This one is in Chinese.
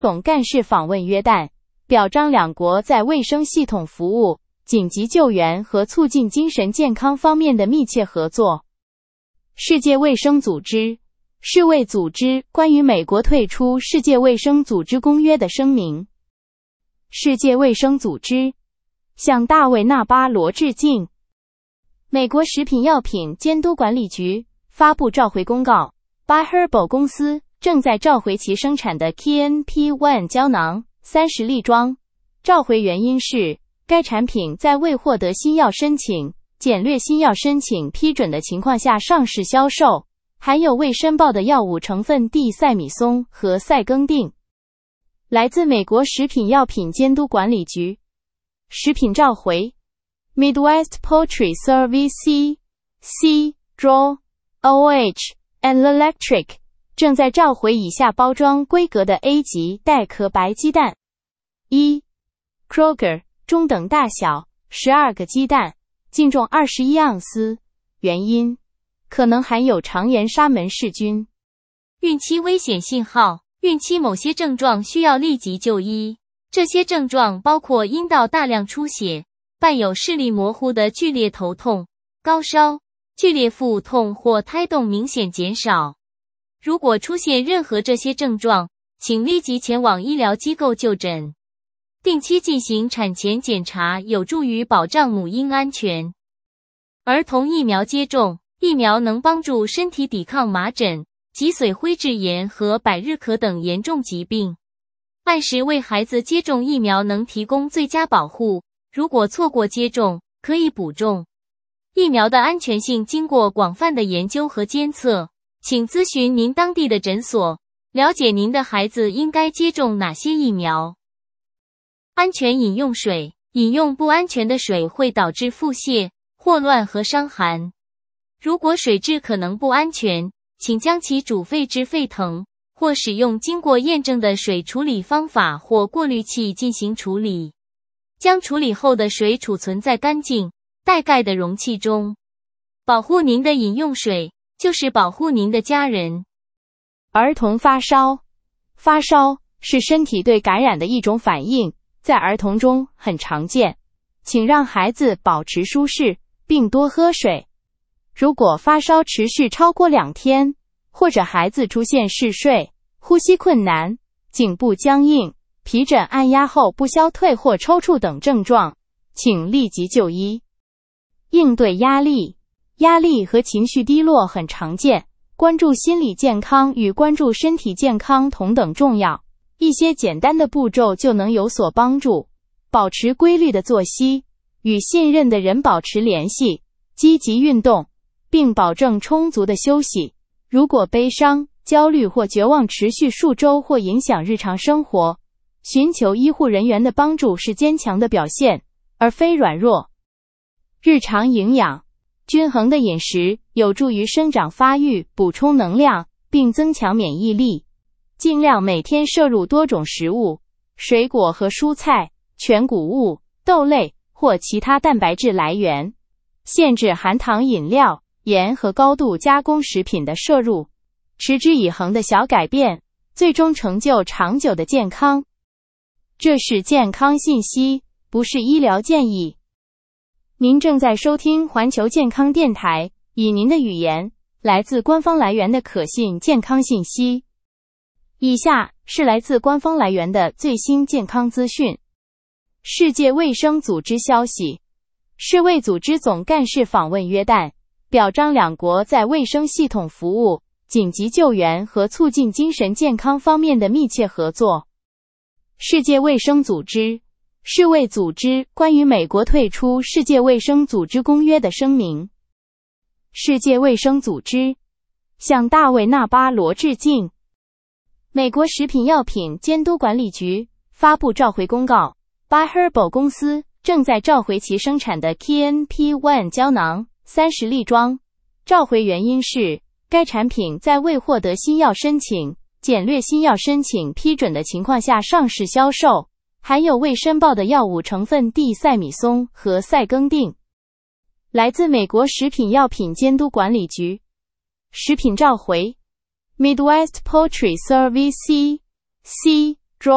总干事访问约旦，表彰两国在卫生系统服务、紧急救援和促进精神健康方面的密切合作。世界卫生组织世卫组织关于美国退出世界卫生组织公约的声明。世界卫生组织向大卫·纳巴罗致敬。美国食品药品监督管理局发布召回公告， By-Herbal 公司正在召回其生产的 KNP-1 胶囊30粒装。召回原因是该产品在未获得新药申请、简略新药申请批准的情况下上市销售，含有未申报的药物成分地塞米松和塞耕定。来自美国食品药品监督管理局。食品召回 Midwest Poultry Service C. DRO and Electric 正在召回以下包装规格的 A 级带壳白鸡蛋。1. Kroger 中等大小12个鸡蛋，净重21盎司。原因可能含有肠炎沙门氏菌。 孕期危险信号，孕期某些症状需要立即就医。这些症状包括阴道大量出血，伴有视力模糊的剧烈头痛、高烧、剧烈腹痛或胎动明显减少。如果出现任何这些症状，请立即前往医疗机构就诊。定期进行产前检查有助于保障母婴安全。儿童疫苗接种，疫苗能帮助身体抵抗麻疹、脊髓灰质炎和百日咳等严重疾病。按时为孩子接种疫苗能提供最佳保护，如果错过接种，可以补种。疫苗的安全性经过广泛的研究和监测，请咨询您当地的诊所，了解您的孩子应该接种哪些疫苗。安全饮用水，饮用不安全的水会导致腹泻、霍乱和伤寒。如果水质可能不安全，请将其煮沸至沸腾，或使用经过验证的水处理方法或过滤器进行处理。将处理后的水储存在干净、带盖的容器中。保护您的饮用水，就是保护您的家人。 儿童发烧。发烧是身体对感染的一种反应，在儿童中很常见。请让孩子保持舒适，并多喝水。如果发烧持续超过2天，或者孩子出现嗜睡、呼吸困难、颈部僵硬、皮疹按压后不消退或抽搐等症状，请立即就医。应对压力。压力和情绪低落很常见，关注心理健康与关注身体健康同等重要。一些简单的步骤就能有所帮助。保持规律的作息，与信任的人保持联系，积极运动，并保证充足的休息。如果悲伤、焦虑或绝望持续数周或影响日常生活，寻求医护人员的帮助是坚强的表现，而非软弱。日常营养。均衡的饮食有助于生长发育，补充能量，并增强免疫力。尽量每天摄入多种食物，水果和蔬菜、全谷物、豆类或其他蛋白质来源。限制含糖饮料、盐和高度加工食品的摄入。持之以恒的小改变，最终成就长久的健康。这是健康信息，不是医疗建议。您正在收听环球健康电台，以您的语言，来自官方来源的可信健康信息。以下是来自官方来源的最新健康资讯。世界卫生组织消息，世卫组织总干事访问约旦，表彰两国在卫生系统服务、紧急救援和促进精神健康方面的密切合作。世界卫生组织世卫组织关于美国退出世界卫生组织公约的声明。世界卫生组织向大卫·纳巴罗致敬。美国食品药品监督管理局发布召回公告， By-Herbal 公司正在召回其生产的 KNP-1 胶囊30粒装。召回原因是该产品在未获得新药申请、简略新药申请批准的情况下上市销售，含有未申报的药物成分地塞米松和塞耕定。来自美国食品药品监督管理局。食品召回 Midwest Poultry Service C.